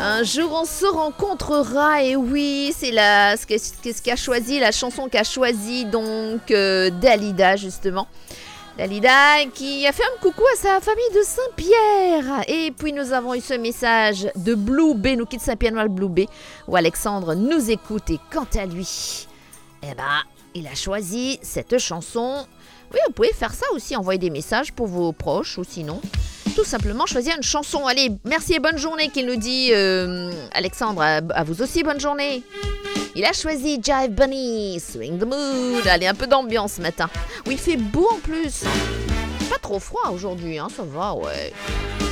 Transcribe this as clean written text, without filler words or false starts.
Un jour on se rencontrera, et oui, c'est ce qu'a choisi, la chanson qu'a choisi donc Dalida justement. Dalida qui a fait un coucou à sa famille de Saint-Pierre. Et puis nous avons eu ce message de Blue B, nous quitte Saint-Pierre-Noël Blue B, où Alexandre nous écoute et quant à lui, il a choisi cette chanson. Oui, vous pouvez faire ça aussi, envoyer des messages pour vos proches ou sinon tout simplement choisir une chanson. Allez, merci et bonne journée qu'il nous dit Alexandre, à vous aussi bonne journée. Il a choisi Jive Bunny, Swing the Mood. Allez, un peu d'ambiance ce matin. Oui, il fait beau en plus. Pas trop froid aujourd'hui, hein, ça va, ouais.